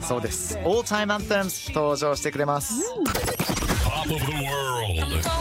そうです。All Time Anthems 登場してくれます。 Top of the world.